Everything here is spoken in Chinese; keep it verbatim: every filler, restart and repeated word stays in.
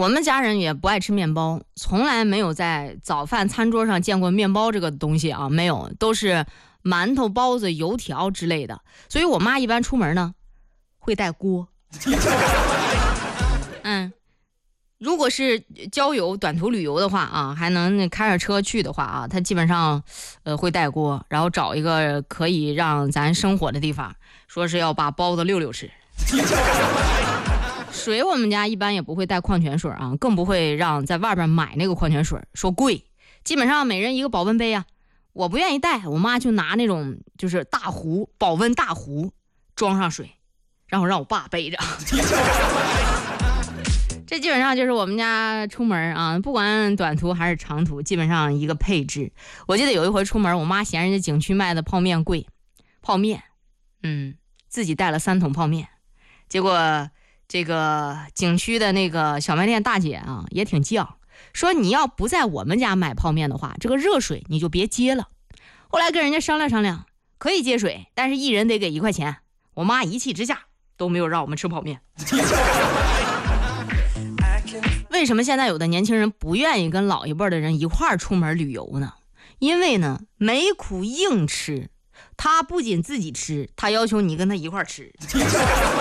我们家人也不爱吃面包，从来没有在早饭餐桌上见过面包这个东西啊，没有，都是馒头、包子、油条之类的。所以我妈一般出门呢，会带锅。嗯，如果是郊游、短途旅游的话啊，还能开着车去的话啊，她基本上呃会带锅，然后找一个可以让咱生火的地方，说是要把包子溜溜吃。水我们家一般也不会带矿泉水啊，更不会让在外边买那个矿泉水，说贵。基本上每人一个保温杯啊，我不愿意带，我妈就拿那种就是大壶保温大壶装上水，然后让我爸背着。这基本上就是我们家出门啊，不管短途还是长途，基本上一个配置。我记得有一回出门，我妈嫌人家景区卖的泡面贵，泡面，嗯，自己带了三桶泡面，结果这个景区的那个小卖店大姐啊也挺犟，说你要不在我们家买泡面的话，这个热水你就别接了。后来跟人家商量商量，可以接水，但是一人得给一块钱。我妈一气之下都没有让我们吃泡面。为什么现在有的年轻人不愿意跟老一辈的人一块儿出门旅游呢？因为呢没苦硬吃，他不仅自己吃，他要求你跟他一块儿吃。